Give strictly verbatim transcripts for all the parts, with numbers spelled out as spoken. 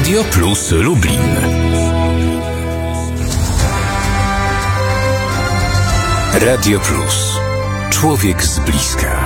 Radio Plus Lublin. Radio Plus. Człowiek z bliska.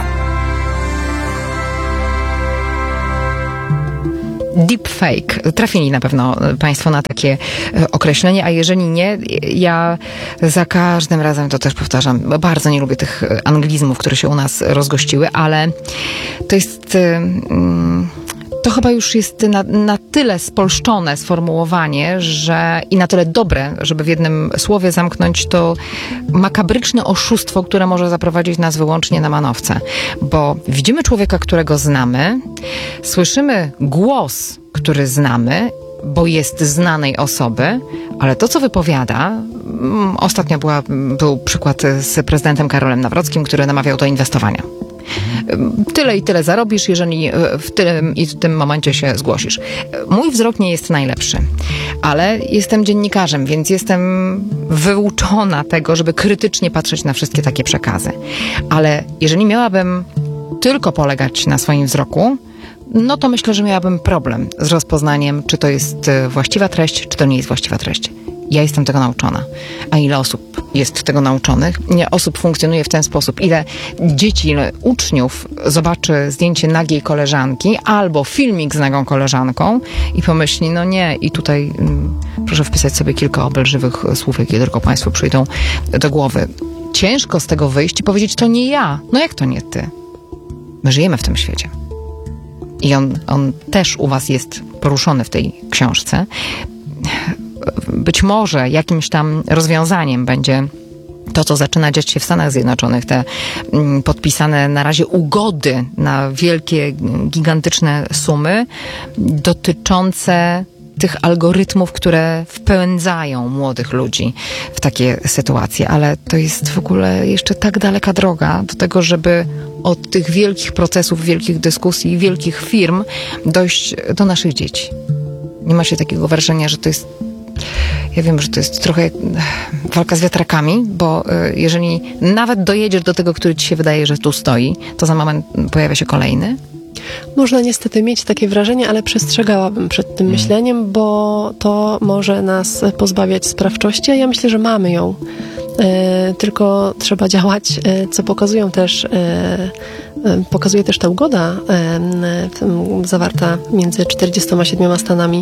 Deepfake. Trafili na pewno Państwo na takie określenie, a jeżeli nie, ja za każdym razem to też powtarzam. Bardzo nie lubię tych anglizmów, które się u nas rozgościły, ale to jest... Mm, To chyba już jest na, na tyle spolszczone sformułowanie, że i na tyle dobre, żeby w jednym słowie zamknąć to makabryczne oszustwo, które może zaprowadzić nas wyłącznie na manowce. Bo widzimy człowieka, którego znamy, słyszymy głos, który znamy, bo jest znanej osoby, ale to, co wypowiada, ostatnio była, był przykład z prezydentem Karolem Nawrockim, który namawiał do inwestowania. Tyle i tyle zarobisz, jeżeli w tym i w tym momencie się zgłosisz. Mój wzrok nie jest najlepszy, ale jestem dziennikarzem, więc jestem wyuczona tego, żeby krytycznie patrzeć na wszystkie takie przekazy. Ale jeżeli miałabym tylko polegać na swoim wzroku, no to myślę, że miałabym problem z rozpoznaniem, czy to jest właściwa treść, czy to nie jest właściwa treść. Ja jestem tego nauczona. A ile osób jest tego nauczonych? Ile osób funkcjonuje w ten sposób? Ile dzieci, ile uczniów zobaczy zdjęcie nagiej koleżanki albo filmik z nagą koleżanką i pomyśli, no nie, i tutaj mm, proszę wpisać sobie kilka obelżywych słów, jakie tylko Państwu przyjdą do głowy. Ciężko z tego wyjść i powiedzieć, to nie ja. No jak to nie ty? My żyjemy w tym świecie. I on, on też u was jest poruszony w tej książce. Być może jakimś tam rozwiązaniem będzie to, co zaczyna dziać się w Stanach Zjednoczonych, te mm, podpisane na razie ugody na wielkie, gigantyczne sumy dotyczące tych algorytmów, które wpędzają młodych ludzi w takie sytuacje. Ale to jest w ogóle jeszcze tak daleka droga do tego, żeby od tych wielkich procesów, wielkich dyskusji, wielkich firm dojść do naszych dzieci. Nie ma się takiego wrażenia, że to jest... Ja wiem, że to jest trochę jak walka z wiatrakami, bo jeżeli nawet dojedziesz do tego, który ci się wydaje, że tu stoi, to za moment pojawia się kolejny. Można niestety mieć takie wrażenie, ale przestrzegałabym przed tym myśleniem, bo to może nas pozbawiać sprawczości, a ja myślę, że mamy ją. E, tylko trzeba działać, e, co pokazują też e, e, pokazuje też ta ugoda e, zawarta między czterdziestoma siedmioma stanami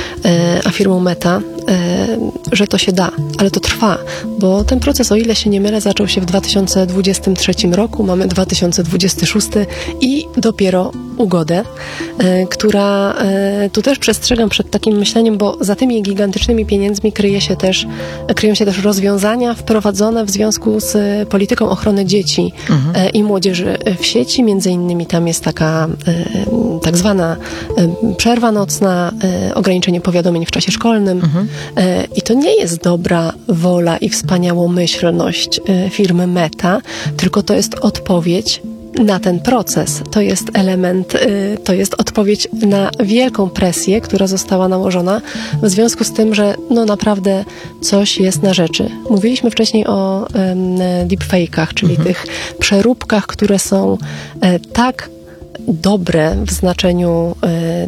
e, a firmą Meta, e, że to się da, ale to trwa, bo ten proces, o ile się nie mylę, zaczął się w dwa tysiące dwudziestym trzecim roku, mamy dwa tysiące dwudziesty szósty i dopiero ugodę, e, która e, tu też przestrzegam przed takim myśleniem, bo za tymi gigantycznymi pieniędzmi kryje się też, kryją się też rozwiązania wprowadzone w związku z polityką ochrony dzieci mhm. e, i młodzieży w sieci. Między innymi tam jest taka e, tak zwana e, przerwa nocna, e, ograniczenie powiadomień w czasie szkolnym mhm. e, i to nie jest dobra wola i wspaniałomyślność e, firmy Meta, tylko to jest odpowiedź na ten proces. To jest element, y, to jest odpowiedź na wielką presję, która została nałożona w związku z tym, że no naprawdę coś jest na rzeczy. Mówiliśmy wcześniej o um, deepfake'ach, czyli mhm. tych przeróbkach, które są e, tak dobre w znaczeniu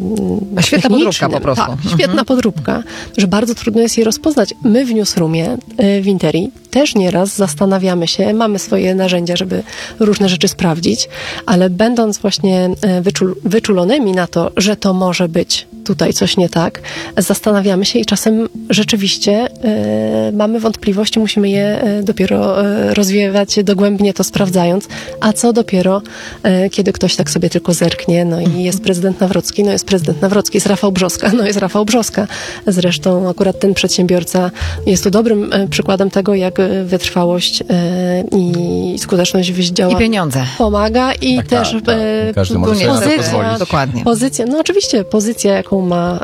e, świetna podróbka po prostu. Tak, świetna mhm. podróbka, że bardzo trudno jest je rozpoznać. My w Newsroomie, e, w Interi też nieraz zastanawiamy się, mamy swoje narzędzia, żeby różne rzeczy sprawdzić, ale będąc właśnie e, wyczul, wyczulonymi na to, że to może być tutaj coś nie tak, zastanawiamy się i czasem rzeczywiście e, mamy wątpliwości, musimy je e, dopiero e, rozwiewać dogłębnie, to sprawdzając, a co dopiero, e, kiedy ktoś tak sobie tylko zerknie, no i jest prezydent Nawrocki, no jest prezydent Nawrocki, jest Rafał Brzoska, no jest Rafał Brzoska. Zresztą akurat ten przedsiębiorca jest tu dobrym e, przykładem tego, jak wytrwałość e, i skuteczność działa. I pieniądze. Pomaga i tak, też tak, tak. E, Każdy może sobie pozycja, pozwolić. Dokładnie. Pozycja, no oczywiście pozycja, jaką ma,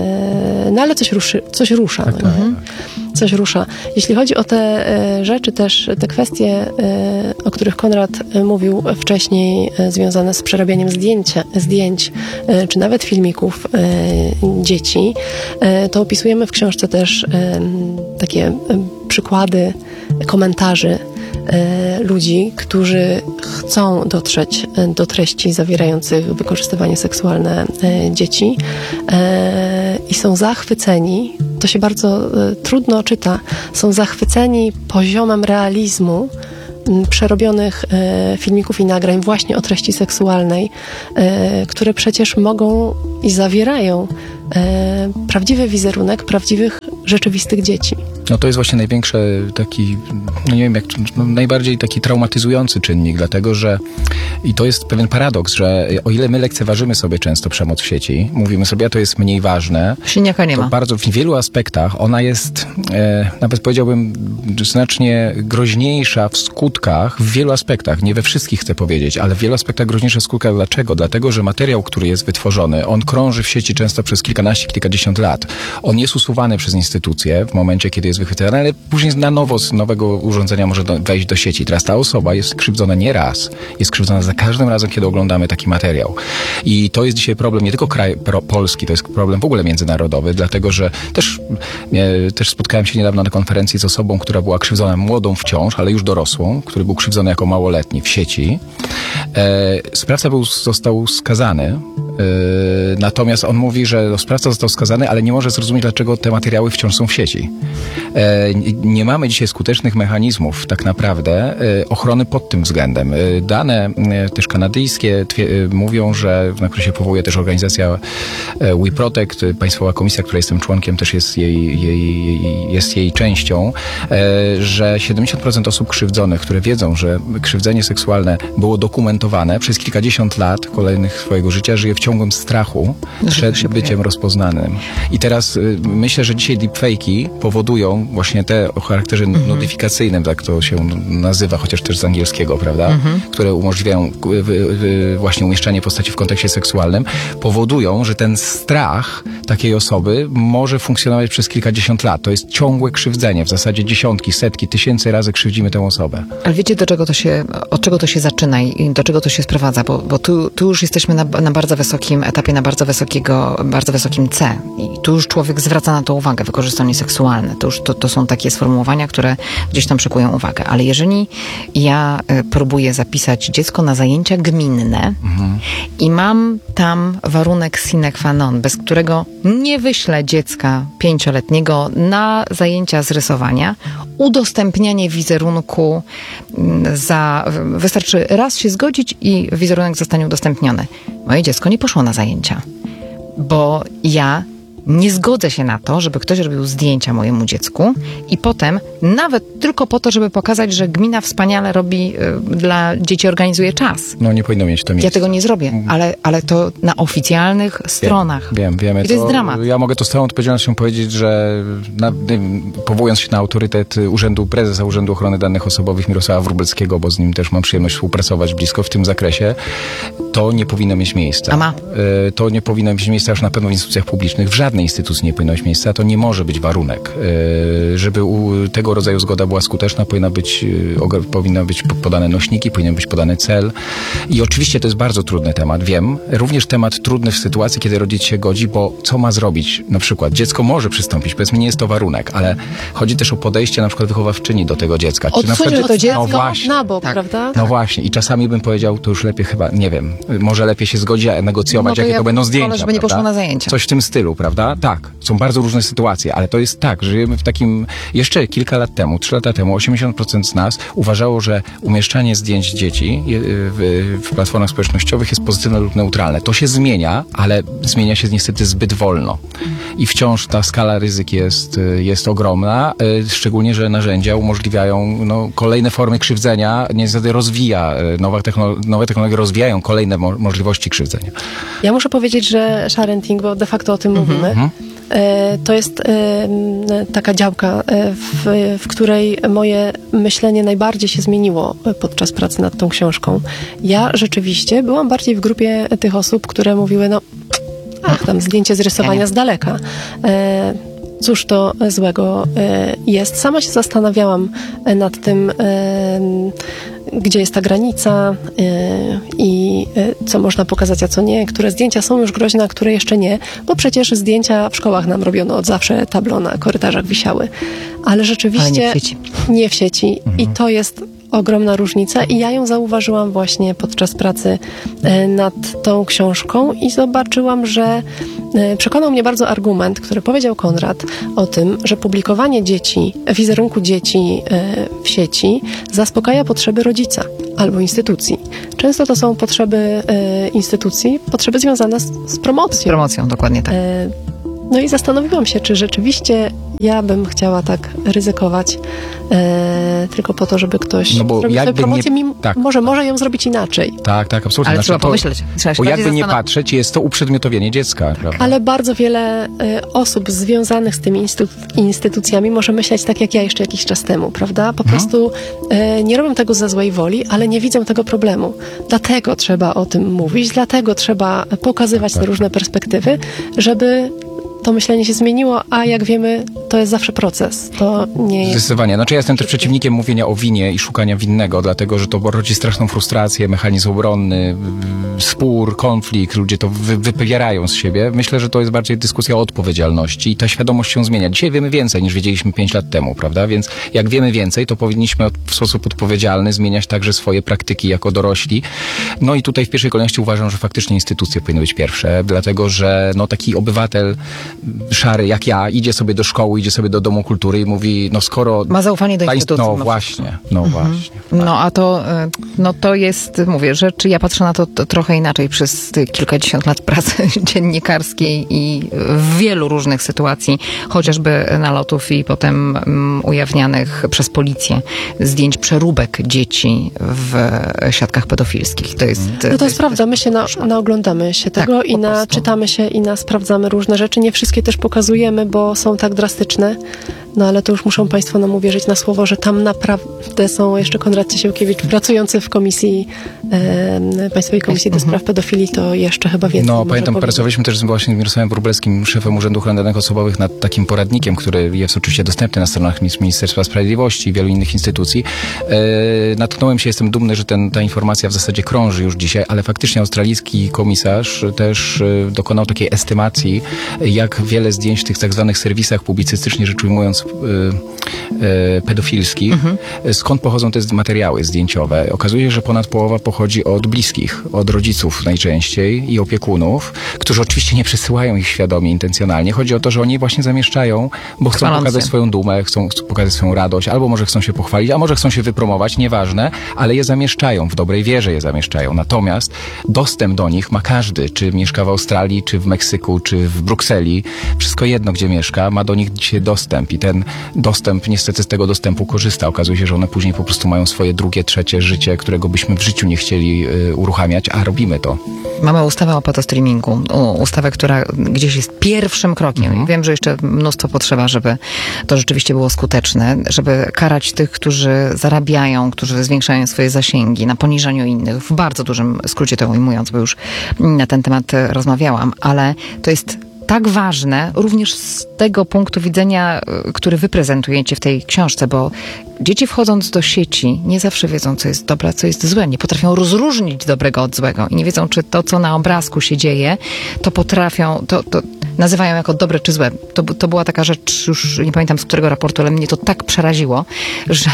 e, no ale coś, ruszy, coś rusza. Tak, no, tak, mhm. tak. Coś rusza. Jeśli chodzi o te e, rzeczy też, te kwestie, e, o których Konrad e, mówił wcześniej, e, związane z przerabianiem zdjęcia, zdjęć, e, czy nawet filmików e, dzieci, e, to opisujemy w książce też e, takie e, przykłady komentarzy e, ludzi, którzy chcą dotrzeć do treści zawierających wykorzystywanie seksualne e, dzieci e, i są zachwyceni, to się bardzo y, trudno czyta, są zachwyceni poziomem realizmu y, przerobionych y, filmików i nagrań właśnie o treści seksualnej, y, które przecież mogą i zawierają y, prawdziwy wizerunek prawdziwych, rzeczywistych dzieci. No to jest właśnie największy taki, no nie wiem jak, no najbardziej taki traumatyzujący czynnik, dlatego że i to jest pewien paradoks, że o ile my lekceważymy sobie często przemoc w sieci, mówimy sobie, a to jest mniej ważne. Siniaka nie to ma. Bardzo w wielu aspektach ona jest, e, nawet powiedziałbym, znacznie groźniejsza w skutkach, w wielu aspektach, nie we wszystkich chcę powiedzieć, ale w wielu aspektach groźniejsza w skutkach. Dlaczego? Dlatego, że materiał, który jest wytworzony, on krąży w sieci często przez kilkanaście, kilkadziesiąt lat. On jest usuwany przez instytucje w momencie, kiedy jest wychwytywany, ale później na nowo z nowego urządzenia może do, wejść do sieci. Teraz ta osoba jest krzywdzona nie raz, jest krzywdzona za każdym razem, kiedy oglądamy taki materiał. I to jest dzisiaj problem nie tylko kraj, pro, Polski, to jest problem w ogóle międzynarodowy, dlatego że też, e, też spotkałem się niedawno na konferencji z osobą, która była krzywdzona młodą wciąż, ale już dorosłą, który był krzywdzony jako małoletni w sieci. E, sprawca był, został skazany, e, natomiast on mówi, że sprawca został skazany, ale nie może zrozumieć, dlaczego te materiały wciąż są w sieci. E, nie mamy dzisiaj skutecznych mechanizmów tak naprawdę e, ochrony pod tym względem. E, dane e, też kanadyjskie twie, e, mówią, że, na które się powołuje też organizacja e, We Protect, e, Państwowa Komisja, której jestem członkiem, też jest jej, jej, jej, jest jej częścią, e, że siedemdziesiąt procent osób krzywdzonych, które wiedzą, że krzywdzenie seksualne było dokumentowane przez kilkadziesiąt lat kolejnych swojego życia, żyje w ciągłym strachu przed byciem rozpoznanym. I teraz y, myślę, że dzisiaj deepfake'i powodują właśnie te o charakterze mm-hmm. notyfikacyjnym, tak to się nazywa, chociaż też z angielskiego, prawda, mm-hmm. które umożliwiają y, y, właśnie umieszczanie postaci w kontekście seksualnym, powodują, że ten strach takiej osoby może funkcjonować przez kilkadziesiąt lat. To jest ciągłe krzywdzenie, w zasadzie dziesiątki, setki, tysięcy razy krzywdzimy tę osobę. Ale wiecie, do czego to się, od czego to się zaczyna i do czego to się sprowadza? Bo, bo tu, tu już jesteśmy na, na bardzo wysokim etapie, na bardzo wysokiego, bardzo wysokim C. I tu już człowiek zwraca na to uwagę, wykorzystanie seksualne. To już to, to są takie sformułowania, które gdzieś tam przykują uwagę. Ale jeżeli ja y, próbuję zapisać dziecko na zajęcia gminne mhm. i mam tam warunek sine qua non, bez którego nie wyślę dziecka pięcioletniego na zajęcia z rysowania, udostępnianie wizerunku za... Wystarczy raz się zgodzić i wizerunek zostanie udostępniony. Moje dziecko nie poszło na zajęcia, bo ja nie zgodzę się na to, żeby ktoś robił zdjęcia mojemu dziecku i potem, nawet tylko po to, żeby pokazać, że gmina wspaniale robi, y, dla dzieci organizuje czas. No nie powinno mieć to miejsca. Ja tego nie zrobię, ale, ale to na oficjalnych stronach. Wiem, wiemy. I to jest dramat. Ja mogę to z całą odpowiedzialnością powiedzieć, że na, powołując się na autorytet Urzędu Prezesa Urzędu Ochrony Danych Osobowych Mirosława Wróblewskiego, bo z nim też mam przyjemność współpracować blisko w tym zakresie, to nie powinno mieć miejsca. A ma? Y, to nie powinno mieć miejsca już na pewno w instytucjach publicznych, w żadnej instytucji nie powinno mieć miejsca, to nie może być warunek. Żeby u tego rodzaju zgoda była skuteczna, powinna być, powinna być podane nośniki, powinien być podany cel. I oczywiście to jest bardzo trudny temat, wiem. Również temat trudny w sytuacji, kiedy rodzic się godzi, bo co ma zrobić? Na przykład dziecko może przystąpić, powiedzmy, nie jest to warunek, ale chodzi też o podejście na przykład wychowawczyni do tego dziecka. Odsuń na przykład, to dziecko no właśnie, na bok, tak. prawda? No właśnie. I czasami bym powiedział, to już lepiej chyba, nie wiem, może lepiej się zgodzić, a negocjować, No to jakie ja to będą zdjęcia. wolę, żeby nie prawda? poszło na zajęcia. Coś w tym stylu, prawda? Tak. Są bardzo różne sytuacje, ale to jest tak, żyjemy w takim, jeszcze kilka lat temu, trzy lata temu, osiemdziesiąt procent z nas uważało, że umieszczanie zdjęć dzieci w, w platformach społecznościowych jest pozytywne lub neutralne. To się zmienia, ale zmienia się niestety zbyt wolno. I wciąż ta skala ryzyk jest, jest ogromna, szczególnie, że narzędzia umożliwiają no, kolejne formy krzywdzenia, niestety rozwija, nowe, technolo- nowe technologie rozwijają kolejne mo- możliwości krzywdzenia. Ja muszę powiedzieć, że sharenting, bo de facto o tym mm-hmm. mówimy, e, to jest e, taka działka, e, w, w której moje myślenie najbardziej się zmieniło podczas pracy nad tą książką. Ja rzeczywiście byłam bardziej w grupie tych osób, które mówiły, no ach, tam zdjęcie z rysowania z daleka. E, Cóż to złego jest? Sama się zastanawiałam nad tym, gdzie jest ta granica i co można pokazać, a co nie. Które zdjęcia są już groźne, a które jeszcze nie, bo przecież zdjęcia w szkołach nam robiono od zawsze, tablo na korytarzach wisiały. Ale rzeczywiście Ale nie w sieci. Nie w sieci. Mhm. I to jest ogromna różnica i ja ją zauważyłam właśnie podczas pracy e, nad tą książką i zobaczyłam, że e, przekonał mnie bardzo argument, który powiedział Konrad o tym, że publikowanie dzieci, wizerunku dzieci e, w sieci zaspokaja potrzeby rodzica albo instytucji. Często to są potrzeby e, instytucji, potrzeby związane z, z promocją. Z promocją, dokładnie tak. E, no i zastanowiłam się, czy rzeczywiście ja bym chciała tak ryzykować e, tylko po to, żeby ktoś No bo zrobił sobie jakby promocję, nie- mimo, tak. może, może ją zrobić inaczej. Tak, tak, absolutnie. Ale Znaczy, trzeba to- pomyśleć. Trzeba się Bo bardziej jakby nie zastanowić. patrzeć, jest to uprzedmiotowienie dziecka, prawda? Ale bardzo wiele e, osób związanych z tymi instytu- instytucjami może myśleć tak jak ja jeszcze jakiś czas temu, prawda? Po prostu e, nie robią tego ze złej woli, ale nie widzą tego problemu. Dlatego trzeba o tym mówić, dlatego trzeba pokazywać te różne perspektywy, żeby to myślenie się zmieniło, a jak wiemy, to jest zawsze proces. To nie jest... Zdecydowanie. Znaczy ja jestem też przeciwnikiem mówienia o winie i szukania winnego, dlatego że to rodzi straszną frustrację, mechanizm obronny, w- spór, konflikt, ludzie to wy, wypierają z siebie. Myślę, że to jest bardziej dyskusja o odpowiedzialności i ta świadomość się zmienia. Dzisiaj wiemy więcej niż wiedzieliśmy pięć lat temu, prawda? Więc jak wiemy więcej, to powinniśmy od- w sposób odpowiedzialny zmieniać także swoje praktyki jako dorośli. No i tutaj w pierwszej kolejności uważam, że faktycznie instytucje powinny być pierwsze, dlatego że no taki obywatel szary jak ja idzie sobie do szkoły, idzie sobie do domu kultury i mówi, no skoro... Ma zaufanie do państw- instytucji. No ma właśnie, no właśnie. No a to, e, no to jest, mówię, rzecz, ja patrzę na to, to trochę inaczej przez tych kilkadziesiąt lat pracy dziennikarskiej i w wielu różnych sytuacji, chociażby nalotów i potem um, ujawnianych przez policję zdjęć przeróbek dzieci w siatkach pedofilskich. To jest... No to jest prawda, my się na, naoglądamy się tego Tak, i po na, prostu. czytamy się i na, sprawdzamy różne rzeczy. Nie wszystkie też pokazujemy, bo są tak drastyczne, no ale to już muszą Państwo nam uwierzyć na słowo, że tam naprawdę są jeszcze Konrad Ciesiałkiewicz, pracujący w komisji, e, Państwowej Komisji do Spraw Pedofilii, to jeszcze chyba więcej No, może pamiętam, powiedzieć. pracowaliśmy też z właśnie Mirosławem Wróblewskim, szefem Urzędu Ochrony Danych Osobowych, nad takim poradnikiem, który jest oczywiście dostępny na stronach Minis- Ministerstwa Sprawiedliwości i wielu innych instytucji. E, natknąłem się, jestem dumny, że ten, ta informacja w zasadzie krąży już dzisiaj, ale faktycznie australijski komisarz też e, dokonał takiej estymacji, jak wiele zdjęć w tych tak zwanych serwisach publicystycznie rzecz ujmując e, e, pedofilskich, Mhm. skąd pochodzą te materiały zdjęciowe. Okazuje się, że ponad połowa pochodzi od bliskich, od rodziców najczęściej i opiekunów, którzy oczywiście nie przesyłają ich świadomie, intencjonalnie. Chodzi o to, że oni właśnie zamieszczają, bo chcą Chwaląc pokazać się. swoją dumę, chcą, chcą pokazać swoją radość, albo może chcą się pochwalić, a może chcą się wypromować, nieważne, ale je zamieszczają, w dobrej wierze je zamieszczają. Natomiast dostęp do nich ma każdy, czy mieszka w Australii, czy w Meksyku, czy w Brukseli, wszystko jedno, gdzie mieszka, ma do nich dzisiaj dostęp i ten dostęp, niestety z tego dostępu korzysta. Okazuje się, że one później po prostu mają swoje drugie, trzecie życie, którego byśmy w życiu nie chcieli y, uruchamiać, a robimy to. Mamy ustawę o patostreamingu, u- ustawę, która gdzieś jest pierwszym krokiem. Mhm. Wiem, że jeszcze mnóstwo potrzeba, żeby to rzeczywiście było skuteczne, żeby karać tych, którzy zarabiają, którzy zwiększają swoje zasięgi na poniżaniu innych, w bardzo dużym skrócie to ujmując, bo już na ten temat e, rozmawiałam, ale to jest tak ważne również z tego punktu widzenia, y, który wy prezentujecie w tej książce, bo dzieci wchodząc do sieci nie zawsze wiedzą, co jest dobre, co jest złe. Nie potrafią rozróżnić dobrego od złego i nie wiedzą, czy to, co na obrazku się dzieje, to potrafią, to, to nazywają jako dobre czy złe. To, to była taka rzecz, już nie pamiętam z którego raportu, ale mnie to tak przeraziło, że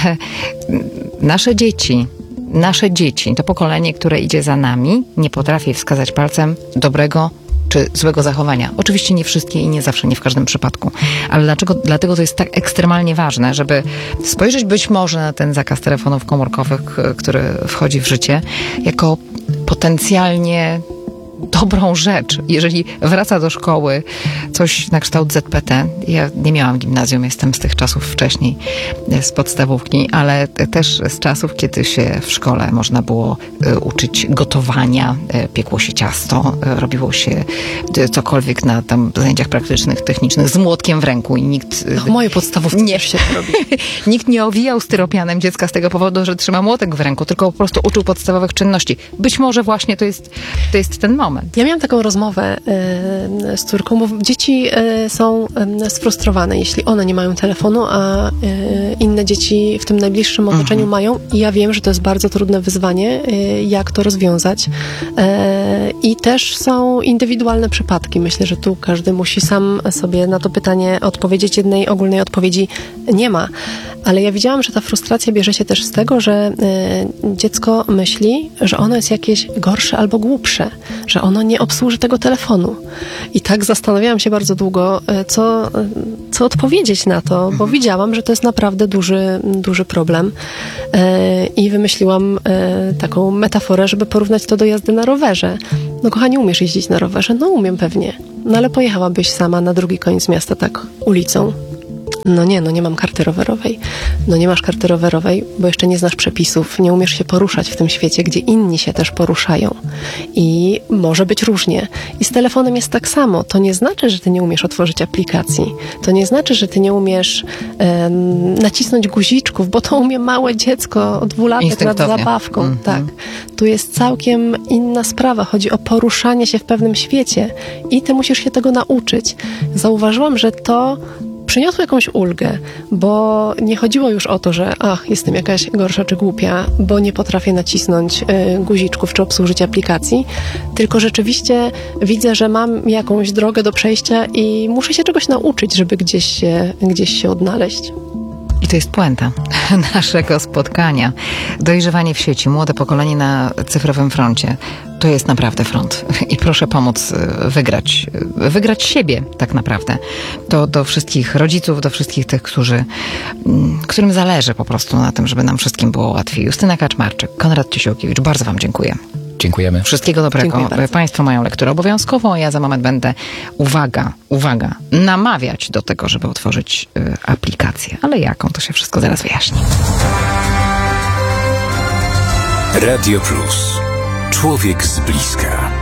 nasze dzieci Nasze dzieci, to pokolenie, które idzie za nami, nie potrafi wskazać palcem dobrego czy złego zachowania. Oczywiście nie wszystkie i nie zawsze, nie w każdym przypadku. Ale dlaczego, dlatego to jest tak ekstremalnie ważne, żeby spojrzeć być może na ten zakaz telefonów komórkowych, k- który wchodzi w życie, jako potencjalnie dobrą rzecz. Jeżeli wraca do szkoły coś na kształt Z P T, ja nie miałam gimnazjum, jestem z tych czasów wcześniej, z podstawówki, ale też z czasów, kiedy się w szkole można było e, uczyć gotowania, e, piekło się ciasto, e, robiło się e, cokolwiek na tam zajęciach praktycznych, technicznych z młotkiem w ręku i nikt... e, W mojej podstawówce Nie. też się to robi. Nikt nie owijał styropianem dziecka z tego powodu, że trzyma młotek w ręku, tylko po prostu uczył podstawowych czynności. Być może właśnie to jest, to jest ten moment. moment. Ja miałam taką rozmowę y, z córką, bo dzieci y, są y, sfrustrowane, jeśli one nie mają telefonu, a y, inne dzieci w tym najbliższym otoczeniu mhm. mają. I ja wiem, że to jest bardzo trudne wyzwanie, y, jak to rozwiązać. Y, I też są indywidualne przypadki. Myślę, że tu każdy musi sam sobie na to pytanie odpowiedzieć. Jednej ogólnej odpowiedzi nie ma. Ale ja widziałam, że ta frustracja bierze się też z tego, że y, dziecko myśli, że ono jest jakieś gorsze albo głupsze, że ono nie obsłuży tego telefonu. I tak zastanawiałam się bardzo długo, y, co, y, co odpowiedzieć na to, bo widziałam, że to jest naprawdę duży, duży problem. Y, I wymyśliłam y, taką metaforę, żeby porównać to do jazdy na rowerze. No kochanie, umiesz jeździć na rowerze? No umiem pewnie. No ale pojechałabyś sama na drugi koniec miasta tak ulicą. No nie, no nie mam karty rowerowej. No nie masz karty rowerowej, bo jeszcze nie znasz przepisów, nie umiesz się poruszać w tym świecie, gdzie inni się też poruszają. I może być różnie. I z telefonem jest tak samo. To nie znaczy, że ty nie umiesz otworzyć aplikacji. To nie znaczy, że ty nie umiesz um, nacisnąć guziczków, bo to umie małe dziecko, dwulatek nad zabawką. Mm-hmm. Tak. Tu jest całkiem inna sprawa. Chodzi o poruszanie się w pewnym świecie i ty musisz się tego nauczyć. Zauważyłam, że to przyniosło jakąś ulgę, bo nie chodziło już o to, że ach, jestem jakaś gorsza czy głupia, bo nie potrafię nacisnąć y, guziczków czy obsłużyć aplikacji, tylko rzeczywiście widzę, że mam jakąś drogę do przejścia i muszę się czegoś nauczyć, żeby gdzieś się, gdzieś się odnaleźć. I to jest puenta naszego spotkania. Dojrzewanie w sieci, młode pokolenie na cyfrowym froncie. To jest naprawdę front. I proszę pomóc wygrać, wygrać siebie tak naprawdę. To do wszystkich rodziców, do wszystkich tych, którzy, którym zależy po prostu na tym, żeby nam wszystkim było łatwiej. Justyna Kaczmarczyk, Konrad Ciesiłkiewicz, bardzo wam dziękuję. Dziękujemy. Wszystkiego dobrego. Państwo mają lekturę obowiązkową, a ja za moment będę, uwaga, uwaga, namawiać do tego, żeby otworzyć y, aplikację. Ale jaką, to się wszystko zaraz wyjaśni. Radio Plus. Człowiek z bliska.